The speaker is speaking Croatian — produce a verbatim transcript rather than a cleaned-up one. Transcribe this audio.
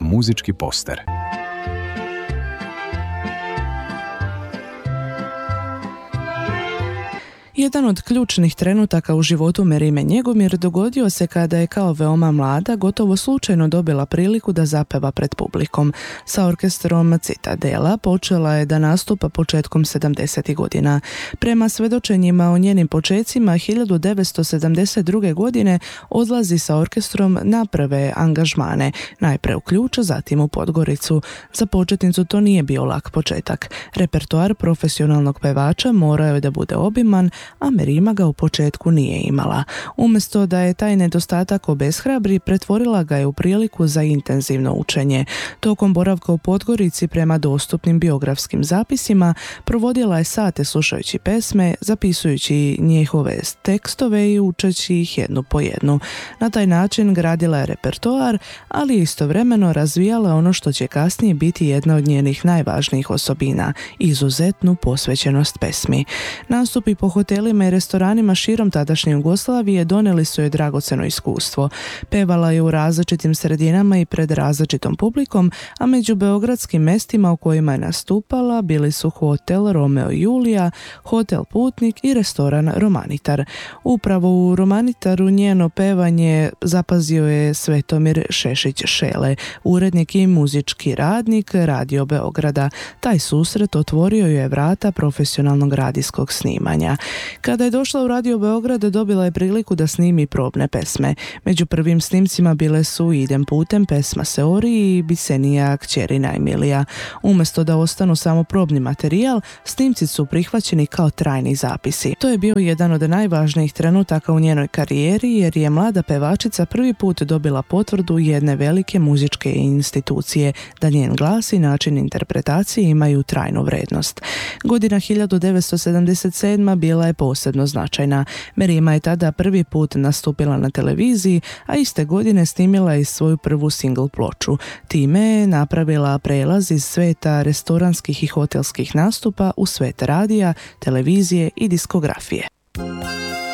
muzički poster. Jedan od ključnih trenutaka u životu Merime Njegomir dogodio se kada je kao veoma mlada gotovo slučajno dobila priliku da zapeva pred publikom. Sa orkestrom Citadela počela je da nastupa početkom sedamdesetih godina. Prema svedočenjima o njenim počecima, hiljadu devetsto sedamdeset druge. godine odlazi sa orkestrom na prve angažmane, najpre u Ključ, zatim u Podgoricu. Za početnicu to nije bio lak početak. Repertoar profesionalnog pevača morao je da bude obiman, a Merima ga u početku nije imala. Umjesto da je taj nedostatak obeshrabri, pretvorila ga je u priliku za intenzivno učenje. Tokom boravka u Podgorici, prema dostupnim biografskim zapisima, provodila je sate slušajući pesme, zapisujući njihove tekstove i učeći ih jednu po jednu. Na taj način gradila je repertoar, ali istovremeno razvijala ono što će kasnije biti jedna od njenih najvažnijih osobina, izuzetnu posvećenost pesmi. Nastupi po hotelima i restoranima širom tadašnje Jugoslavije donijeli su joj dragoceno iskustvo. Pevala je u različitim sredinama i pred različitom publikom, a među beogradskim mestima u kojima je nastupala bili su hotel Romeo i Julija, hotel Putnik i restoran Romanitar. Upravo u Romanitaru njeno pevanje zapazio je Svetomir Šešić-Šele, urednik i muzički radnik Radio Beograda. Taj susret otvorio je vrata profesionalnog radijskog snimanja. Kada je došla u Radio Beograd, dobila je priliku da snimi probne pesme. Među prvim snimcima bile su Idem putem, pesma Seori i Bisenija kćeri Najmilija. Umjesto da ostanu samo probni materijal, snimci su prihvaćeni kao trajni zapisi. To je bio jedan od najvažnijih trenutaka u njenoj karijeri, jer je mlada pevačica prvi put dobila potvrdu jedne velike muzičke institucije da njen glas i način interpretacije imaju trajnu vrednost. Godina hiljadu devetsto sedamdeset sedma bila je posebno značajna. Merima je tada prvi put nastupila na televiziji, a iste godine snimila i svoju prvu single ploču. Time je napravila prelaz iz sveta restoranskih i hotelskih nastupa u svet radija, televizije i diskografije.